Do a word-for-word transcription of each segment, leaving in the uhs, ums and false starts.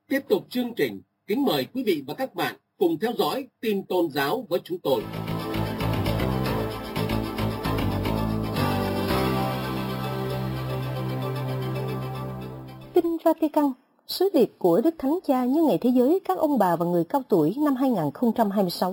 Tiếp tục chương trình, kính mời quý vị và các bạn cùng theo dõi tin tôn giáo với chúng tôi. Tin Vatican, sứ điệp của Đức Thánh Cha nhân ngày Thế giới các ông bà và người cao tuổi năm hai không hai sáu.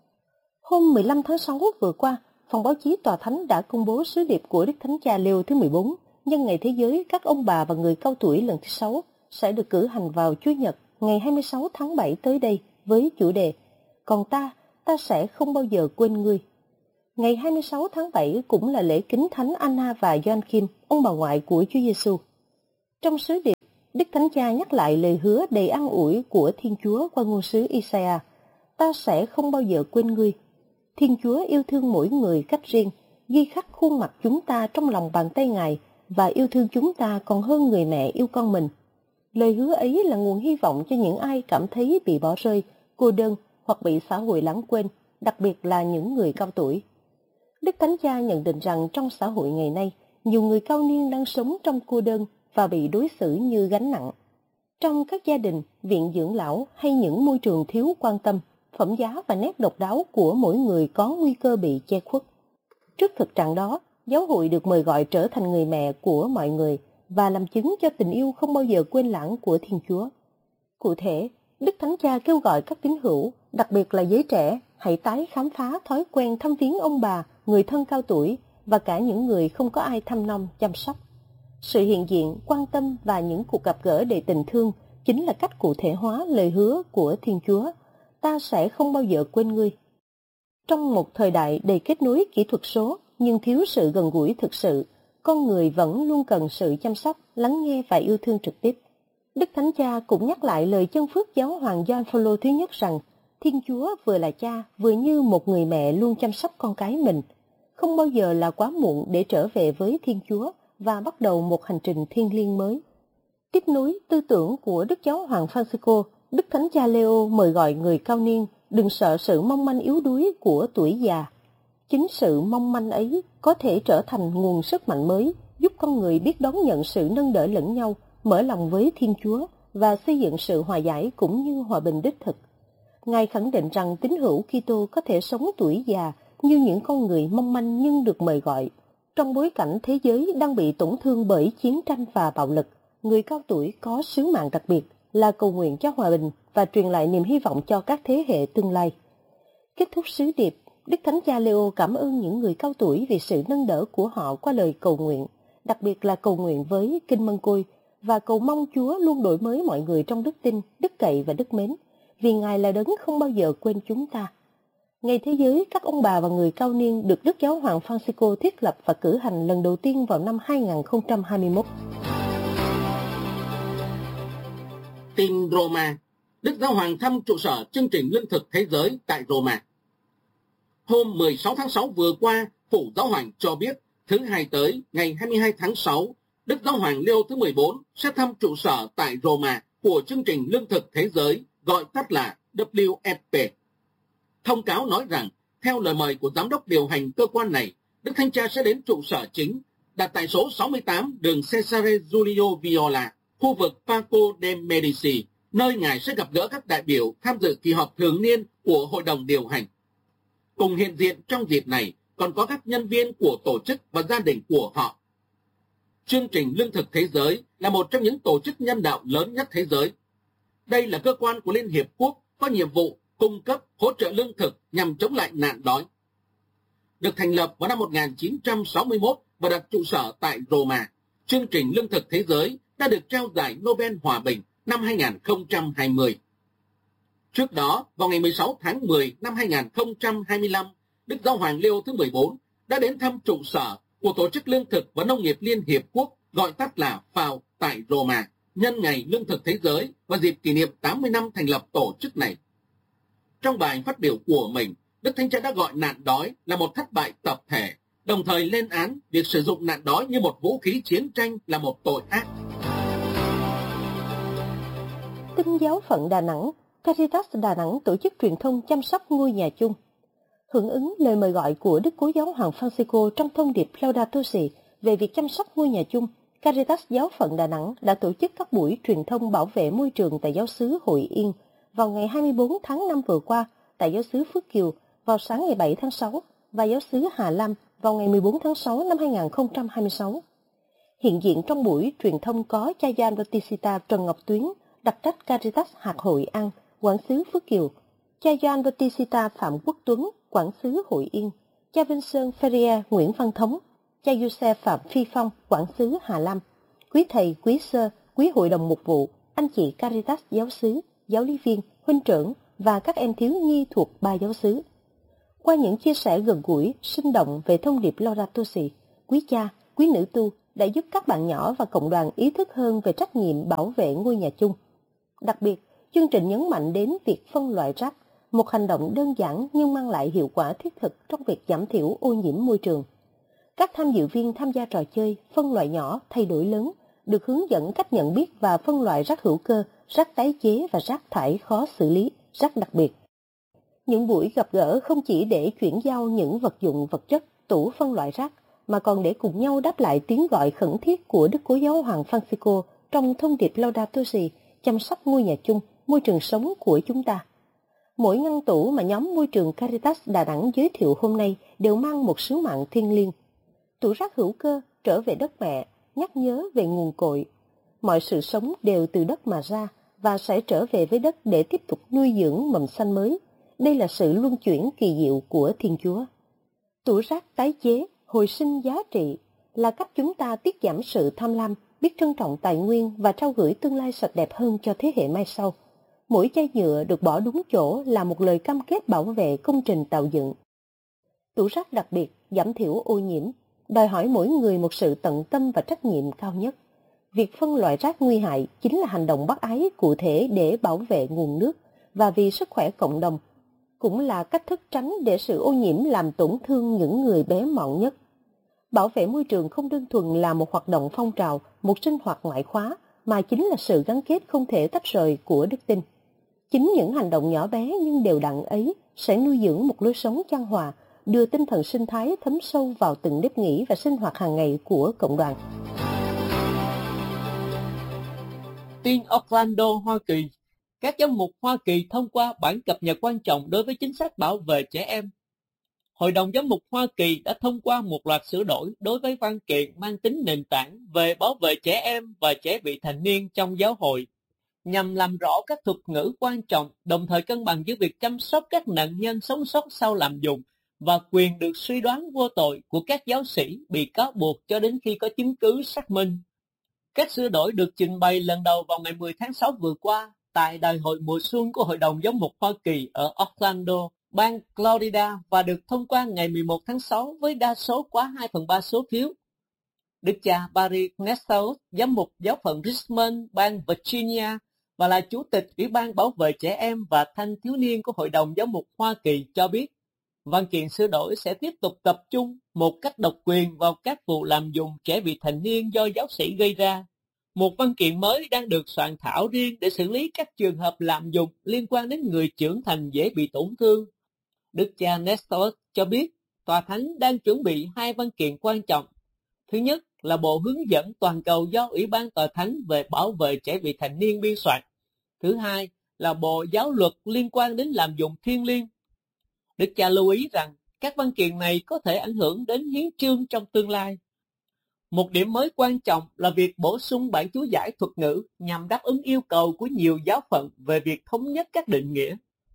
Hôm mười lăm tháng sáu vừa qua, phòng báo chí Tòa Thánh đã công bố sứ điệp của Đức Thánh Cha Leo thứ mười bốn nhân ngày Thế giới các ông bà và người cao tuổi lần thứ sáu sẽ được cử hành vào Chủ nhật ngày hai mươi sáu tháng bảy tới đây với chủ đề Còn ta, ta sẽ không bao giờ quên ngươi. Ngày hai mươi sáu tháng bảy cũng là lễ kính Thánh Anna và Gioachim, ông bà ngoại của Chúa Giêsu. Trong sứ điệp, Đức Thánh Cha nhắc lại lời hứa đầy an ủi của Thiên Chúa qua ngôn sứ Isaiah: Ta sẽ không bao giờ quên ngươi. Thiên Chúa yêu thương mỗi người cách riêng, ghi khắc khuôn mặt chúng ta trong lòng bàn tay Ngài và yêu thương chúng ta còn hơn người mẹ yêu con mình. Lời hứa ấy là nguồn hy vọng cho những ai cảm thấy bị bỏ rơi, cô đơn hoặc bị xã hội lãng quên, đặc biệt là những người cao tuổi. Đức Thánh Cha nhận định rằng trong xã hội ngày nay, nhiều người cao niên đang sống trong cô đơn và bị đối xử như gánh nặng. Trong các gia đình, viện dưỡng lão hay những môi trường thiếu quan tâm, phẩm giá và nét độc đáo của mỗi người có nguy cơ bị che khuất. Trước thực trạng đó, giáo hội được mời gọi trở thành người mẹ của mọi người và làm chứng cho tình yêu không bao giờ quên lãng của Thiên Chúa. Cụ thể, Đức Thánh Cha kêu gọi các tín hữu, đặc biệt là giới trẻ, hãy tái khám phá thói quen thăm viếng ông bà, người thân cao tuổi và cả những người không có ai thăm nom, chăm sóc. Sự hiện diện, quan tâm và những cuộc gặp gỡ đầy tình thương chính là cách cụ thể hóa lời hứa của Thiên Chúa: ta sẽ không bao giờ quên ngươi. Trong một thời đại đầy kết nối kỹ thuật số nhưng thiếu sự gần gũi thực sự, con người vẫn luôn cần sự chăm sóc, lắng nghe và yêu thương trực tiếp. Đức Thánh Cha cũng nhắc lại lời chân phước Giáo hoàng Gioan Phaolô thứ nhất rằng Thiên Chúa vừa là cha, vừa như một người mẹ luôn chăm sóc con cái mình. Không bao giờ là quá muộn để trở về với Thiên Chúa và bắt đầu một hành trình thiêng liêng mới. Tiếp nối tư tưởng của Đức Giáo hoàng Francisco, Đức Thánh Cha Leo mời gọi người cao niên đừng sợ sự mong manh yếu đuối của tuổi già. Chính sự mong manh ấy có thể trở thành nguồn sức mạnh mới, giúp con người biết đón nhận sự nâng đỡ lẫn nhau, mở lòng với Thiên Chúa và xây dựng sự hòa giải cũng như hòa bình đích thực. Ngài khẳng định rằng tín hữu Kitô có thể sống tuổi già như những con người mong manh nhưng được mời gọi. Trong bối cảnh thế giới đang bị tổn thương bởi chiến tranh và bạo lực, người cao tuổi có sứ mạng đặc biệt là cầu nguyện cho hòa bình và truyền lại niềm hy vọng cho các thế hệ tương lai. Kết thúc sứ điệp, Đức Thánh Cha Leo cảm ơn những người cao tuổi vì sự nâng đỡ của họ qua lời cầu nguyện, đặc biệt là cầu nguyện với Kinh Mân Côi, và cầu mong Chúa luôn đổi mới mọi người trong đức tin, đức cậy và đức mến, vì Ngài là đấng không bao giờ quên chúng ta. Ngày Thế giới các ông bà và người cao niên được Đức Giáo hoàng Francisco thiết lập và cử hành lần đầu tiên vào năm hai không hai mốt. Tin Roma, Đức Giáo hoàng thăm trụ sở chương trình lương thực thế giới tại Roma. Hôm mười sáu tháng sáu vừa qua, Phủ Giáo hoàng cho biết thứ hai tới, ngày hai mươi hai tháng sáu, Đức Giáo hoàng Leo thứ mười bốn sẽ thăm trụ sở tại Roma của chương trình lương thực thế giới, gọi tắt là W F P. Thông cáo nói rằng, theo lời mời của giám đốc điều hành cơ quan này, Đức Thánh Cha sẽ đến trụ sở chính, đặt tại số sáu mươi tám đường Cesare Giulio Viola, khu vực Parco de Medici, nơi Ngài sẽ gặp gỡ các đại biểu tham dự kỳ họp thường niên của Hội đồng điều hành. Cùng hiện diện trong dịp này còn có các nhân viên của tổ chức và gia đình của họ. Chương trình Lương thực Thế giới là một trong những tổ chức nhân đạo lớn nhất thế giới. Đây là cơ quan của Liên Hiệp Quốc có nhiệm vụ cung cấp hỗ trợ lương thực nhằm chống lại nạn đói. Được thành lập vào năm một nghìn chín trăm sáu mươi mốt và đặt trụ sở tại Roma, chương trình Lương thực Thế giới đã được trao giải Nobel Hòa bình năm hai không hai không. Trước đó, vào ngày mười sáu tháng mười năm hai không hai lăm, Đức Giáo hoàng Leo thứ mười bốn đã đến thăm trụ sở của Tổ chức Lương thực và Nông nghiệp Liên Hiệp Quốc, gọi tắt là ép a o, tại Roma, nhân ngày Lương thực Thế giới và dịp kỷ niệm tám mươi năm thành lập tổ chức này. Trong bài phát biểu của mình, Đức Thánh Cha đã gọi nạn đói là một thất bại tập thể, đồng thời lên án việc sử dụng nạn đói như một vũ khí chiến tranh là một tội ác. Tin Giáo phận Đà Nẵng, Caritas Đà Nẵng tổ chức truyền thông chăm sóc ngôi nhà chung. Hưởng ứng lời mời gọi của Đức Cố Giáo hoàng Francisco trong thông điệp Laudato Si về việc chăm sóc ngôi nhà chung, Caritas Giáo phận Đà Nẵng đã tổ chức các buổi truyền thông bảo vệ môi trường tại giáo xứ Hội Yên vào ngày hai mươi bốn tháng năm vừa qua, tại giáo xứ Phước Kiều vào sáng ngày bảy tháng sáu và giáo xứ Hà Lam vào ngày mười bốn tháng sáu năm hai nghìn không trăm hai mươi sáu. Hiện diện trong buổi truyền thông có cha Gian Bautista Trần Ngọc Tuyến, đặc trách Caritas hạt Hội An, quản xứ Phước Kiều, cha Gian Bautista Phạm Quốc Tuấn, quản xứ Hội Yên, cha Vinh Sơn Ferrier Nguyễn Văn Thống, cha Giuse Phạm Phi Phong, quản xứ Hà Lam, quý thầy, quý sơ, quý hội đồng mục vụ, anh chị Caritas giáo xứ, giáo lý viên, huynh trưởng và các em thiếu nhi thuộc ba giáo xứ. Qua những chia sẻ gần gũi, sinh động về thông điệp Laudato Si, quý cha, quý nữ tu đã giúp các bạn nhỏ và cộng đoàn ý thức hơn về trách nhiệm bảo vệ ngôi nhà chung. Đặc biệt, chương trình nhấn mạnh đến việc phân loại rác, một hành động đơn giản nhưng mang lại hiệu quả thiết thực trong việc giảm thiểu ô nhiễm môi trường. Các tham dự viên tham gia trò chơi phân loại nhỏ thay đổi lớn, được hướng dẫn cách nhận biết và phân loại rác hữu cơ, rác tái chế và rác thải khó xử lý, rác đặc biệt. Những buổi gặp gỡ không chỉ để chuyển giao những vật dụng vật chất, tủ phân loại rác, mà còn để cùng nhau đáp lại tiếng gọi khẩn thiết của Đức Cố Giáo hoàng Francisco trong thông điệp Laudato Si, chăm sóc ngôi nhà chung, môi trường sống của chúng ta. Mỗi ngăn tủ mà nhóm môi trường Caritas Đà Nẵng giới thiệu hôm nay đều mang một sứ mạng thiêng liêng. Tủ rác hữu cơ trở về đất mẹ, nhắc nhớ về nguồn cội. Mọi sự sống đều từ đất mà ra và sẽ trở về với đất để tiếp tục nuôi dưỡng mầm xanh mới. Đây là sự luân chuyển kỳ diệu của Thiên Chúa. Tủ rác tái chế, hồi sinh giá trị là cách chúng ta tiết giảm sự tham lam, biết trân trọng tài nguyên và trao gửi tương lai sạch đẹp hơn cho thế hệ mai sau. Mỗi chai nhựa được bỏ đúng chỗ là một lời cam kết bảo vệ công trình tạo dựng. Tủ rác đặc biệt giảm thiểu ô nhiễm, đòi hỏi mỗi người một sự tận tâm và trách nhiệm cao nhất. Việc phân loại rác nguy hại chính là hành động bác ái cụ thể để bảo vệ nguồn nước và vì sức khỏe cộng đồng, cũng là cách thức tránh để sự ô nhiễm làm tổn thương những người bé mọn nhất. Bảo vệ môi trường không đơn thuần là một hoạt động phong trào, một sinh hoạt ngoại khóa, mà chính là sự gắn kết không thể tách rời của đức tin. Chính những hành động nhỏ bé nhưng đều đặn ấy sẽ nuôi dưỡng một lối sống chan hòa, đưa tinh thần sinh thái thấm sâu vào từng nếp nghĩ và sinh hoạt hàng ngày của cộng đoàn. Tin Orlando, Hoa Kỳ. Các giám mục Hoa Kỳ thông qua bản cập nhật quan trọng đối với chính sách bảo vệ trẻ em. Hội đồng giám mục Hoa Kỳ đã thông qua một loạt sửa đổi đối với văn kiện mang tính nền tảng về bảo vệ trẻ em và trẻ vị thành niên trong giáo hội, nhằm làm rõ các thuật ngữ quan trọng, đồng thời cân bằng giữa việc chăm sóc các nạn nhân sống sót sau lạm dụng và quyền được suy đoán vô tội của các giáo sĩ bị cáo buộc cho đến khi có chứng cứ xác minh. Các sửa đổi được trình bày lần đầu vào ngày mười tháng sáu vừa qua tại đại hội mùa xuân của Hội đồng Giám mục Hoa Kỳ ở Orlando, bang Florida và được thông qua ngày mười một tháng sáu với đa số quá hai phần ba số phiếu. Đức cha Barry Nestor, giám mục giáo phận Richmond, bang Virginia và là chủ tịch Ủy ban bảo vệ trẻ em và thanh thiếu niên của Hội đồng Giám mục Hoa Kỳ cho biết, văn kiện sửa đổi sẽ tiếp tục tập trung một cách độc quyền vào các vụ lạm dụng trẻ vị thành niên do giáo sĩ gây ra. Một văn kiện mới đang được soạn thảo riêng để xử lý các trường hợp lạm dụng liên quan đến người trưởng thành dễ bị tổn thương. Đức cha Nestor cho biết, Tòa Thánh đang chuẩn bị hai văn kiện quan trọng. Thứ nhất là bộ hướng dẫn toàn cầu do Ủy ban Tòa Thánh về bảo vệ trẻ vị thành niên biên soạn. Thứ hai là bộ giáo luật liên quan đến lạm dụng thiêng liêng. Đức cha lưu ý rằng các văn kiện này có thể ảnh hưởng đến hiến chương trong tương lai. Một điểm mới quan trọng là việc bổ sung bản chú giải thuật ngữ nhằm đáp ứng yêu cầu của nhiều giáo phận về việc thống nhất các định nghĩa.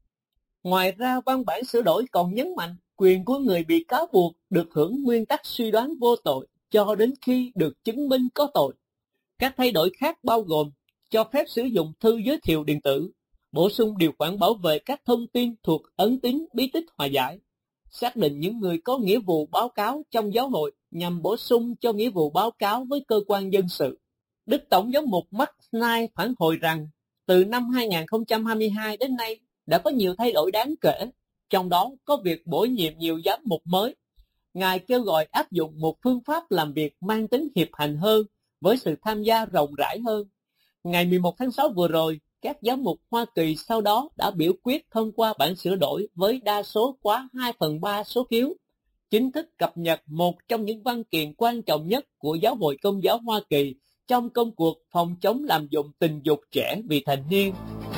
Ngoài ra, văn bản sửa đổi còn nhấn mạnh quyền của người bị cáo buộc được hưởng nguyên tắc suy đoán vô tội cho đến khi được chứng minh có tội. Các thay đổi khác bao gồm cho phép sử dụng thư giới thiệu điện tử, bổ sung điều khoản bảo vệ các thông tin thuộc ấn tín bí tích hòa giải, xác định những người có nghĩa vụ báo cáo trong giáo hội nhằm bổ sung cho nghĩa vụ báo cáo với cơ quan dân sự. Đức Tổng giám mục Mark Knight phản hồi rằng từ năm hai nghìn không trăm hai mươi hai đến nay đã có nhiều thay đổi đáng kể, trong đó có việc bổ nhiệm nhiều giám mục mới. Ngài kêu gọi áp dụng một phương pháp làm việc mang tính hiệp hành hơn, với sự tham gia rộng rãi hơn. Ngày mười một tháng sáu vừa rồi, các giám mục Hoa Kỳ sau đó đã biểu quyết thông qua bản sửa đổi với đa số quá hai phần ba số phiếu. chính thức cập nhật một trong những văn kiện quan trọng nhất của Giáo hội Công giáo Hoa Kỳ trong công cuộc phòng chống lạm dụng tình dục trẻ vị thành niên.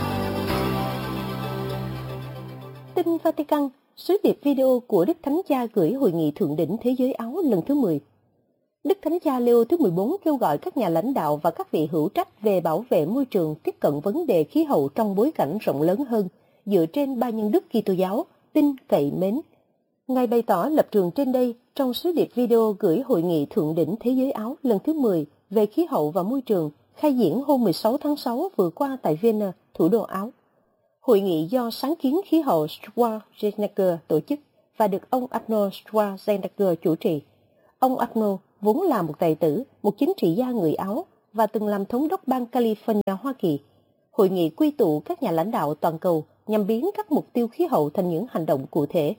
Tin Vatican, sứ điệp video của Đức Thánh Cha gửi Hội nghị Thượng đỉnh Thế giới Áo lần thứ mười. Đức Thánh Cha Leo thứ mười bốn kêu gọi các nhà lãnh đạo và các vị hữu trách về bảo vệ môi trường tiếp cận vấn đề khí hậu trong bối cảnh rộng lớn hơn, dựa trên ba nhân đức Kitô giáo, tin, cậy, mến. Ngài bày tỏ lập trường trên đây trong sứ điệp video gửi Hội nghị Thượng đỉnh Thế giới Áo lần thứ mười về khí hậu và môi trường, khai diễn hôm mười sáu tháng sáu vừa qua tại Vienna, thủ đô Áo. Hội nghị do sáng kiến khí hậu Schwarzenegger tổ chức và được ông Arnold Schwarzenegger chủ trì. Ông Arnold vốn là một tài tử, một chính trị gia người Áo và từng làm thống đốc bang California, Hoa Kỳ. Hội nghị quy tụ các nhà lãnh đạo toàn cầu nhằm biến các mục tiêu khí hậu thành những hành động cụ thể.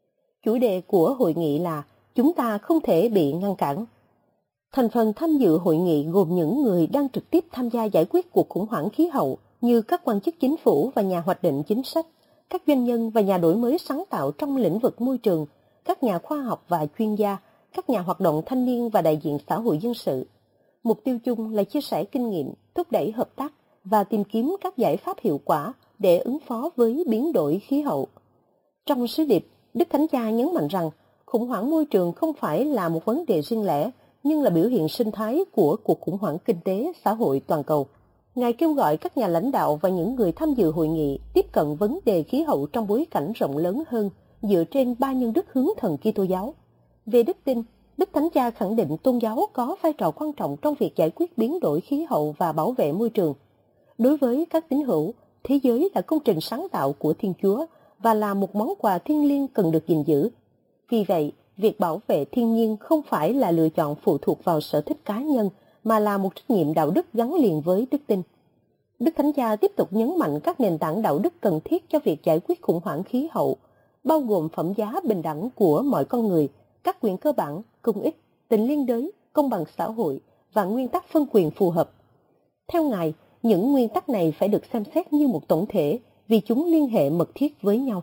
Chủ đề của hội nghị là chúng ta không thể bị ngăn cản. Thành phần tham dự hội nghị gồm những người đang trực tiếp tham gia giải quyết cuộc khủng hoảng khí hậu như các quan chức chính phủ và nhà hoạch định chính sách, các doanh nhân và nhà đổi mới sáng tạo trong lĩnh vực môi trường, các nhà khoa học và chuyên gia, các nhà hoạt động thanh niên và đại diện xã hội dân sự. Mục tiêu chung là chia sẻ kinh nghiệm, thúc đẩy hợp tác và tìm kiếm các giải pháp hiệu quả để ứng phó với biến đổi khí hậu. Trong sứ điệp, Đức Thánh Cha nhấn mạnh rằng khủng hoảng môi trường không phải là một vấn đề riêng lẻ, nhưng là biểu hiện sinh thái của cuộc khủng hoảng kinh tế, xã hội toàn cầu. Ngài kêu gọi các nhà lãnh đạo và những người tham dự hội nghị tiếp cận vấn đề khí hậu trong bối cảnh rộng lớn hơn, dựa trên ba nhân đức hướng thần Kitô giáo. Về đức tin, Đức Thánh Cha khẳng định tôn giáo có vai trò quan trọng trong việc giải quyết biến đổi khí hậu và bảo vệ môi trường. Đối với các tín hữu, thế giới là công trình sáng tạo của Thiên Chúa và là một món quà thiêng liêng cần được gìn giữ. Vì vậy, việc bảo vệ thiên nhiên không phải là lựa chọn phụ thuộc vào sở thích cá nhân, mà là một trách nhiệm đạo đức gắn liền với đức tin. Đức Thánh Cha tiếp tục nhấn mạnh các nền tảng đạo đức cần thiết cho việc giải quyết khủng hoảng khí hậu, bao gồm phẩm giá bình đẳng của mọi con người, các quyền cơ bản, công ích, tình liên đới, công bằng xã hội và nguyên tắc phân quyền phù hợp. Theo Ngài, những nguyên tắc này phải được xem xét như một tổng thể vì chúng liên hệ mật thiết với nhau.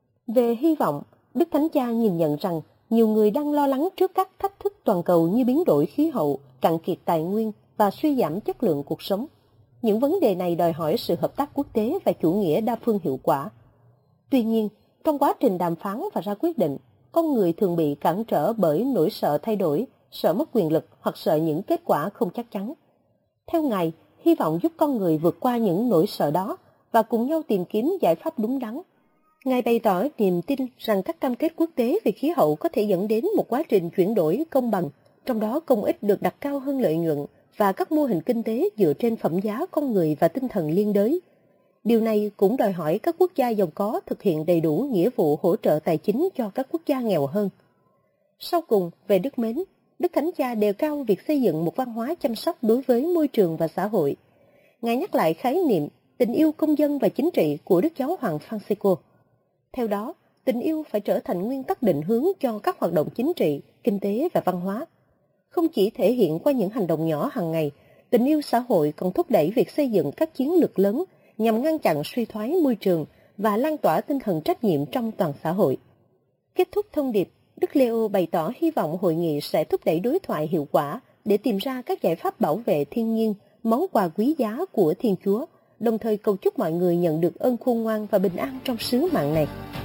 Về hy vọng, Đức Thánh Cha nhìn nhận rằng nhiều người đang lo lắng trước các thách thức toàn cầu như biến đổi khí hậu, cạn kiệt tài nguyên và suy giảm chất lượng cuộc sống. Những vấn đề này đòi hỏi sự hợp tác quốc tế và chủ nghĩa đa phương hiệu quả. Tuy nhiên, trong quá trình đàm phán và ra quyết định, con người thường bị cản trở bởi nỗi sợ thay đổi, sợ mất quyền lực hoặc sợ những kết quả không chắc chắn. Theo Ngài, hy vọng giúp con người vượt qua những nỗi sợ đó và cùng nhau tìm kiếm giải pháp đúng đắn. Ngài bày tỏ niềm tin rằng các cam kết quốc tế về khí hậu có thể dẫn đến một quá trình chuyển đổi công bằng, trong đó công ích được đặt cao hơn lợi nhuận và các mô hình kinh tế dựa trên phẩm giá con người và tinh thần liên đới. Điều này cũng đòi hỏi các quốc gia giàu có thực hiện đầy đủ nghĩa vụ hỗ trợ tài chính cho các quốc gia nghèo hơn. Sau cùng, về đức mến, Đức Thánh Cha đề cao việc xây dựng một văn hóa chăm sóc đối với môi trường và xã hội. Ngài nhắc lại khái niệm tình yêu công dân và chính trị của Đức Giáo hoàng Francisco. Theo đó, tình yêu phải trở thành nguyên tắc định hướng cho các hoạt động chính trị, kinh tế và văn hóa. Không chỉ thể hiện qua những hành động nhỏ hàng ngày, tình yêu xã hội còn thúc đẩy việc xây dựng các chiến lược lớn nhằm ngăn chặn suy thoái môi trường và lan tỏa tinh thần trách nhiệm trong toàn xã hội. Kết thúc thông điệp, Đức Leo bày tỏ hy vọng hội nghị sẽ thúc đẩy đối thoại hiệu quả để tìm ra các giải pháp bảo vệ thiên nhiên, món quà quý giá của Thiên Chúa, đồng thời cầu chúc mọi người nhận được ơn khôn ngoan và bình an trong sứ mạng này.